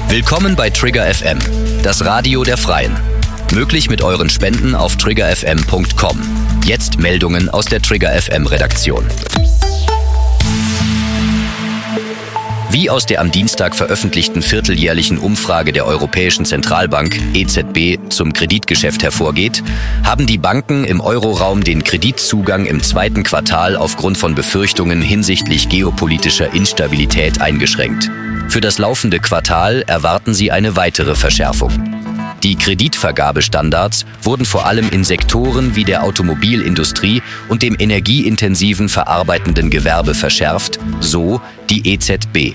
Willkommen bei Trigger FM, das Radio der Freien. Möglich mit euren Spenden auf triggerfm.com. Jetzt Meldungen aus der Trigger FM Redaktion. Wie aus der am Dienstag veröffentlichten vierteljährlichen Umfrage der Europäischen Zentralbank EZB zum Kreditgeschäft hervorgeht, haben die Banken im Euroraum den Kreditzugang im zweiten Quartal aufgrund von Befürchtungen hinsichtlich geopolitischer Instabilität eingeschränkt. Für das laufende Quartal erwarten sie eine weitere Verschärfung. Die Kreditvergabestandards wurden vor allem in Sektoren wie der Automobilindustrie und dem energieintensiven verarbeitenden Gewerbe verschärft, so die EZB.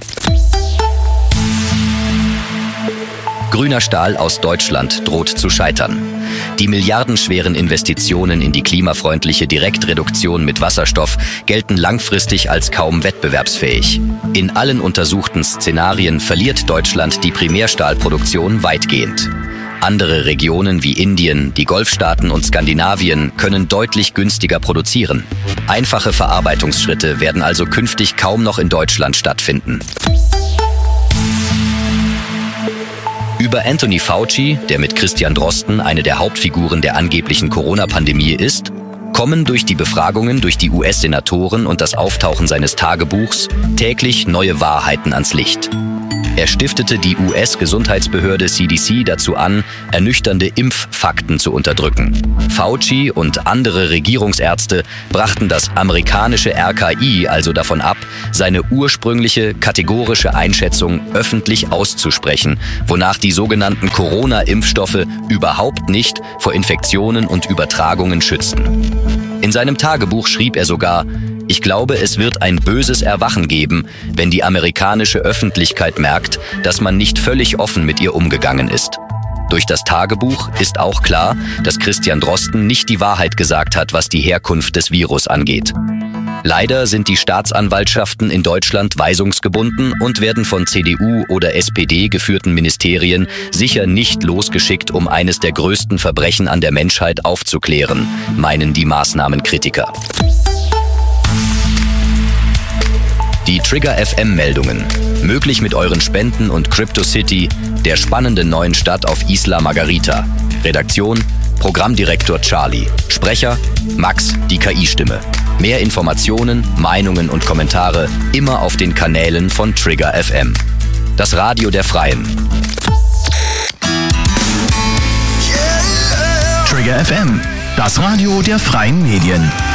Grüner Stahl aus Deutschland droht zu scheitern. Die milliardenschweren Investitionen in die klimafreundliche Direktreduktion mit Wasserstoff gelten langfristig als kaum wettbewerbsfähig. In allen untersuchten Szenarien verliert Deutschland die Primärstahlproduktion weitgehend. Andere Regionen wie Indien, die Golfstaaten und Skandinavien können deutlich günstiger produzieren. Einfache Verarbeitungsschritte werden also künftig kaum noch in Deutschland stattfinden. Über Anthony Fauci, der mit Christian Drosten eine der Hauptfiguren der angeblichen Corona-Pandemie ist, kommen durch die Befragungen durch die US-Senatoren und das Auftauchen seines Tagebuchs täglich neue Wahrheiten ans Licht. Er stiftete die US-Gesundheitsbehörde CDC dazu an, ernüchternde Impffakten zu unterdrücken. Fauci und andere Regierungsärzte brachten das amerikanische RKI also davon ab, seine ursprüngliche kategorische Einschätzung öffentlich auszusprechen, wonach die sogenannten Corona-Impfstoffe überhaupt nicht vor Infektionen und Übertragungen schützen. In seinem Tagebuch schrieb er sogar: Ich glaube, es wird ein böses Erwachen geben, wenn die amerikanische Öffentlichkeit merkt, dass man nicht völlig offen mit ihr umgegangen ist. Durch das Tagebuch ist auch klar, dass Christian Drosten nicht die Wahrheit gesagt hat, was die Herkunft des Virus angeht. Leider sind die Staatsanwaltschaften in Deutschland weisungsgebunden und werden von CDU oder SPD geführten Ministerien sicher nicht losgeschickt, um eines der größten Verbrechen an der Menschheit aufzuklären, meinen die Maßnahmenkritiker. Die Trigger FM-Meldungen. Möglich mit euren Spenden und CryptoCity, der spannenden neuen Stadt auf Isla Margarita. Redaktion: Programmdirektor Charlie. Sprecher: Max, die KI-Stimme. Mehr Informationen, Meinungen und Kommentare immer auf den Kanälen von Trigger FM. Das Radio der Freien. Trigger FM, das Radio der freien Medien.